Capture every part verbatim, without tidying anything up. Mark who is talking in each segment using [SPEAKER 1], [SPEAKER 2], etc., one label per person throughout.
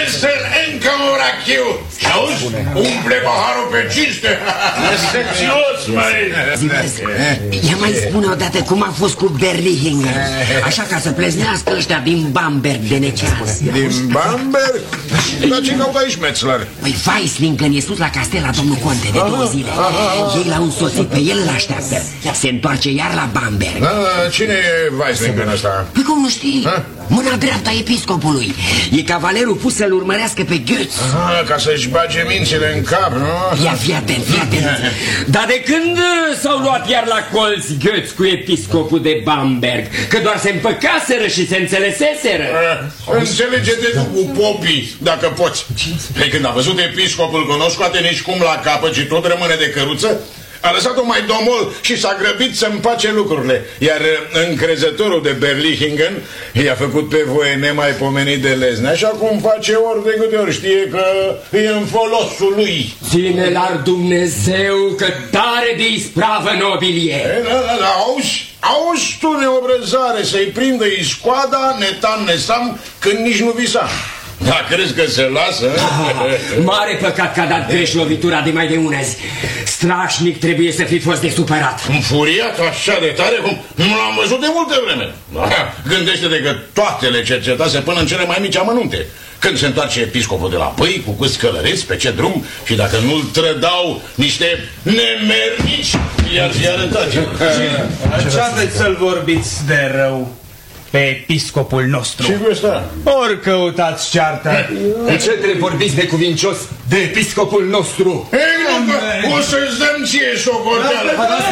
[SPEAKER 1] Hansel, încă un rachiu. Și auzi? Umple paharul pe cinste. Restricțios, măi.
[SPEAKER 2] Ia mai spune odată cum a fost cu Berlihinger. Așa ca să pleznească ăștia din Bamberg de neceas.
[SPEAKER 1] Din Bamberg? Dar ce caută aici, Metzler?
[SPEAKER 2] Păi Weisslingen e sus la castel la domnul Conte de două zile. Ei l-au însoțit pe el, l-așteaptă. Se întoarce iar la Bamberg.
[SPEAKER 1] Cine e Weisslingen ăsta?
[SPEAKER 2] Păi cum nu știi? Mâna dreapta episcopului. E cavalerul pus să-l urmărească pe Goetz.
[SPEAKER 1] Aha, ca să-și bage mințile în cap, nu?
[SPEAKER 2] Ia, fii atent, fii atent.
[SPEAKER 3] Dar de când s-au luat iar la colți Goetz cu episcopul de Bamberg? Că doar se împăcaseră și se înțeleseseră.
[SPEAKER 1] Înțelege-te tu cu popii, dacă poți. Păi când a văzut episcopul că nu scoate nici cum la capăt și tot rămâne de căruță, a lăsat-o mai domol și s-a grăbit să împace lucrurile. Iar încrezătorul de Berlichingen i-a făcut pe voie nemaipomenit de lezne, așa cum face ori de câte ori știe că e în folosul lui.
[SPEAKER 3] Ține-l ar Dumnezeu că tare de ispravă nobilie.
[SPEAKER 1] E, da, da, da, auzi, auzi tu neobrăzare să-i prindă iscoada, netam nesam, când nici nu visa. Da, crezi că se lasă?
[SPEAKER 3] Ah, mare păcat că a dat greș lovitura de mai de una zi. Strașnic trebuie să fi fost de supărat.
[SPEAKER 1] Înfuriat așa de tare cum nu l-am văzut de multe vreme. Da, gândește-te că toate le cercetase până în cele mai mici amănunte. Când se întoarce episcopul de la pâi, cu câți călăreți, pe ce drum, și dacă nu-l trădau niște nemernici, i-ar fi arătat.
[SPEAKER 4] Ce aveți să-l vorbiți de rău pe episcopul nostru?
[SPEAKER 1] Ce cu ăsta?
[SPEAKER 4] Ori căutați ceartă.
[SPEAKER 3] De ce trebuie vorbiți de cuvincios de episcopul nostru?
[SPEAKER 1] Ei, nu, o să-ți dăm ție socoteală.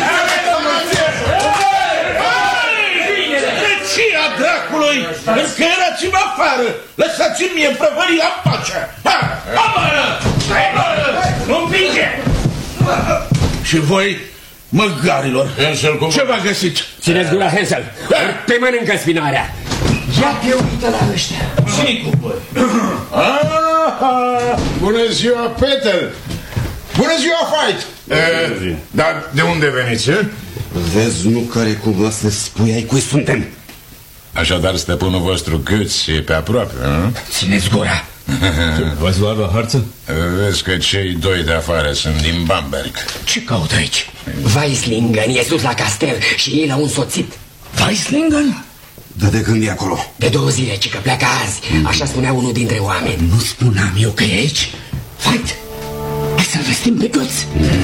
[SPEAKER 1] Reția dracului! Încărați-mă afară! Lăsați-mi mie prăvăria în pace! Nu împinge! Și voi, măgarilor, ce v-a găsit?
[SPEAKER 3] Țineți gura, Hansel! Te mănâncă spinarea!
[SPEAKER 2] Ia te uită la ăștia.
[SPEAKER 1] Ce-i cu voi? Bună ziua, Peter! Bună ziua, Fight! Dar de unde veniți, eh?
[SPEAKER 5] Vezi, nu care cumva să ne spui ai cui suntem.
[SPEAKER 1] Așadar, stăpânul vostru Goetz e pe aproape, nu?
[SPEAKER 2] Țineți gura.
[SPEAKER 6] V-ați luat la harță?
[SPEAKER 1] Vezi că cei doi de afară sunt din Bamberg.
[SPEAKER 2] Ce caută aici? Weisslingen e sus la castel și ei l-au însoțit.
[SPEAKER 4] Weisslingen?
[SPEAKER 5] Dar de când e acolo?
[SPEAKER 2] De două zile, ci că pleacă azi. Așa spunea unul dintre oameni.
[SPEAKER 4] Nu spuneam eu că e aici?
[SPEAKER 2] Fight! Hai să-l vestim pe Goetz.